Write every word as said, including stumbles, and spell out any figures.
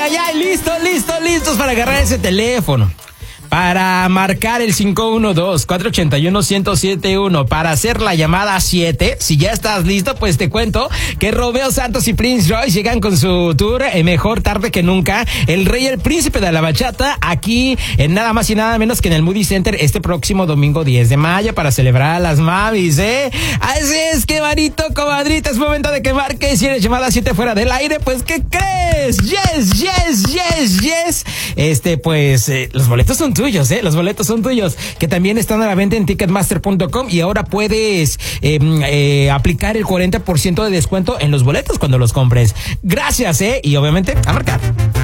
ay, ay, listo, listo, listos para agarrar ese teléfono. Para marcar el cinco uno dos, cuatro ocho uno, uno cero siete uno, para hacer la llamada siete, si ya estás listo, pues te cuento que Romeo Santos y Prince Royce llegan con su tour eh, Mejor Tarde que Nunca, el rey y el príncipe de la bachata, aquí en nada más y nada menos que en el Moody Center este próximo domingo diez de mayo para celebrar a las mamis, ¿eh? Así es que, manito, comadrita, es momento de que marques. Si eres llamada siete fuera del aire, pues, ¿qué crees? Yes, yes, yes, yes. Este, pues, eh, los boletos son tuyos, ¿eh? Los boletos son tuyos, que también están a la venta en ticketmaster punto com y ahora puedes eh, eh, aplicar el cuarenta por ciento de descuento en los boletos cuando los compres. Gracias, ¿eh? Y obviamente, a marcar.